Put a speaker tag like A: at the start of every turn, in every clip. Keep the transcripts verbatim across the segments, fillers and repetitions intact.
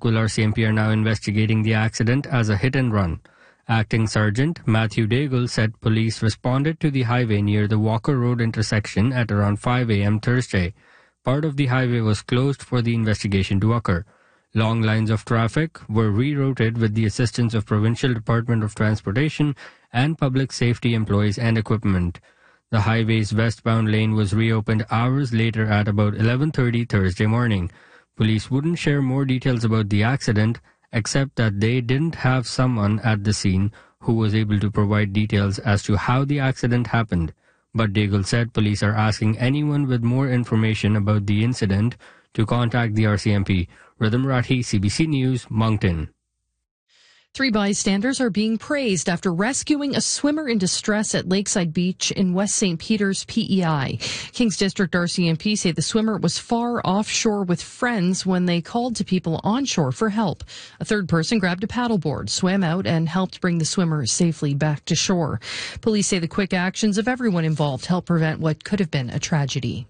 A: Rockville R C M P are now investigating the accident as a hit and run. Acting Sergeant Matthew Daigle said police responded to the highway near the Walker Road intersection at around five a.m. Thursday. Part of the highway was closed for the investigation to occur. Long lines of traffic were rerouted with the assistance of Provincial Department of Transportation and public safety employees and equipment. The highway's westbound lane was reopened hours later at about eleven thirty Thursday morning. Police wouldn't share more details about the accident, except that they didn't have someone at the scene who was able to provide details as to how the accident happened. But Daigle said police are asking anyone with more information about the incident to contact the R C M P. Rhythm Rathi, C B C News, Moncton.
B: Three bystanders are being praised after rescuing a swimmer in distress at Lakeside Beach in West Saint Peter's P E I. Kings District R C M P say the swimmer was far offshore with friends when they called to people onshore for help. A third person grabbed a paddleboard, swam out, and helped bring the swimmer safely back to shore. Police say the quick actions of everyone involved helped prevent what could have been a tragedy.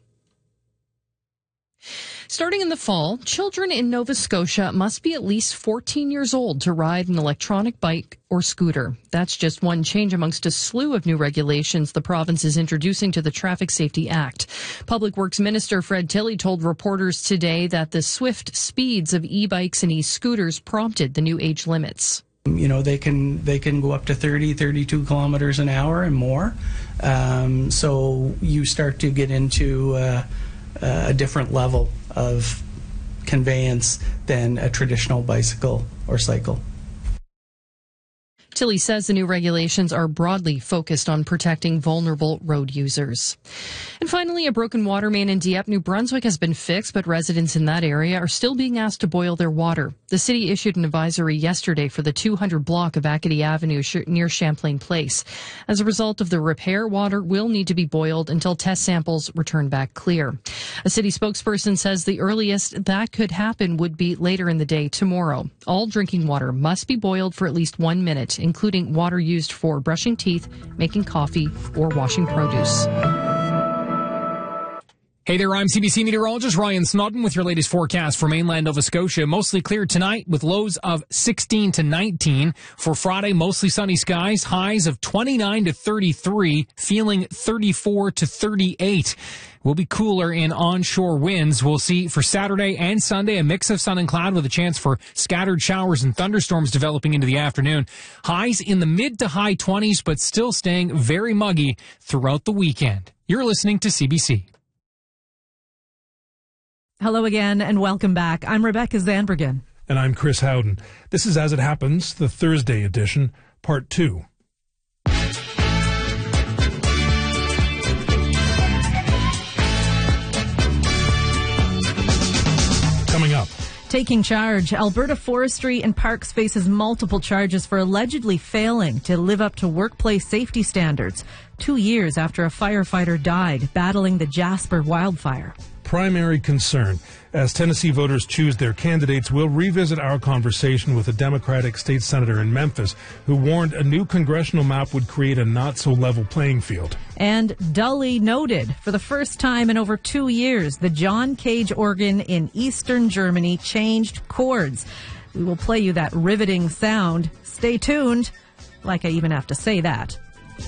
B: Starting in the fall, children in Nova Scotia must be at least fourteen years old to ride an electronic bike or scooter. That's just one change amongst a slew of new regulations the province is introducing to the Traffic Safety Act. Public Works Minister Fred Tilley told reporters today that the swift speeds of e-bikes and e-scooters prompted the new age limits.
C: You know, they can they can go up to thirty, thirty-two kilometers an hour and more. Um, so you start to get into uh, a different level of conveyance than a traditional bicycle or cycle.
B: Tilley says the new regulations are broadly focused on protecting vulnerable road users. And finally, a broken water main in Dieppe, New Brunswick has been fixed, but residents in that area are still being asked to boil their water. The city issued an advisory yesterday for the two hundred block of Acadie Avenue near Champlain Place. As a result of the repair, water will need to be boiled until test samples return back clear. A city spokesperson says the earliest that could happen would be later in the day tomorrow. All drinking water must be boiled for at least one minute, including water used for brushing teeth, making coffee, or washing produce.
D: Hey there, I'm C B C meteorologist Ryan Snodden with your latest forecast for mainland Nova Scotia. Mostly clear tonight with lows of sixteen to nineteen. For Friday, mostly sunny skies, highs of twenty-nine to thirty-three, feeling thirty-four to thirty-eight. Will be cooler in onshore winds. We'll see for Saturday and Sunday a mix of sun and cloud with a chance for scattered showers and thunderstorms developing into the afternoon. Highs in the mid to high twenties, but still staying very muggy throughout the weekend. You're listening to C B C.
E: Hello again and welcome back. I'm Rebecca Zandbergen.
F: And I'm Chris Howden. This is As It Happens, the Thursday edition, part two. Coming up.
E: Taking charge, Alberta Forestry and Parks faces multiple charges for allegedly failing to live up to workplace safety standards, two years after a firefighter died battling the Jasper wildfire.
F: Primary concern. As Tennessee voters choose their candidates, we'll revisit our conversation with a Democratic state senator in Memphis who warned a new congressional map would create a not-so-level playing field.
E: And dully noted, for the first time in over two years, the John Cage organ in eastern Germany changed chords. We will play you that riveting sound. Stay tuned, like I even have to say that.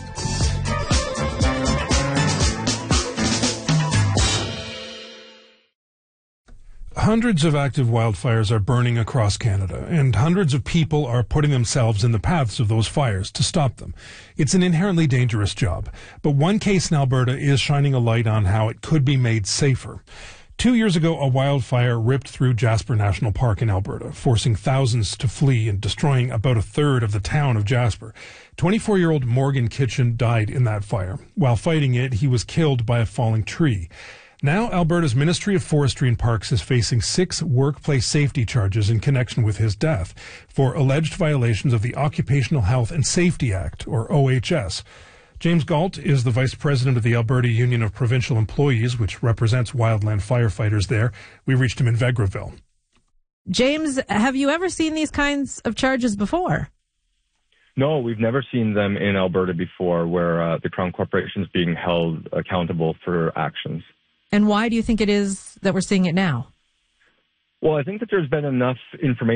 F: Hundreds of active wildfires are burning across Canada, and hundreds of people are putting themselves in the paths of those fires to stop them. It's an inherently dangerous job, but one case in Alberta is shining a light on how it could be made safer. Two years ago, a wildfire ripped through Jasper National Park in Alberta, forcing thousands to flee and destroying about a third of the town of Jasper. twenty-four-year-old Morgan Kitchen died in that fire. While fighting it, he was killed by a falling tree. Now, Alberta's Ministry of Forestry and Parks is facing six workplace safety charges in connection with his death for alleged violations of the Occupational Health and Safety Act, or O H S. James Galt is the vice president of the Alberta Union of Provincial Employees, which represents wildland firefighters there. We reached him in Vegreville.
E: James, have you ever seen these kinds of charges before?
G: No, we've never seen them in Alberta before, where uh, the Crown Corporation is being held accountable for actions.
E: And why do you think it is that we're seeing it now?
G: Well, I think that there's been enough information